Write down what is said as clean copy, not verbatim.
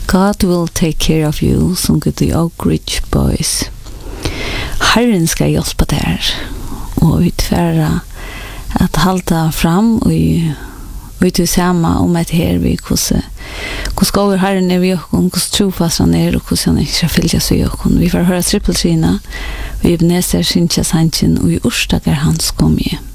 God will take care of you, som går til Oak Ridge Boys. Herren skal hjelpe der, og utføre at halda fram og til samme om et her vi hvordan går Herren er vi hvordan trofast han er og hvordan han ikke fylger seg i vi får høre trippeltrina og i Ebenezer Sinja Sanchin og i Orsdager hans kom i